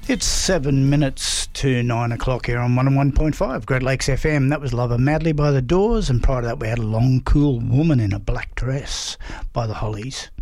It's 7 minutes to 9 o'clock here on 101.5 Great Lakes FM. That was Lover Madly by The Doors, and prior to that we had A Long Cool Woman in a Black Dress by The Hollies.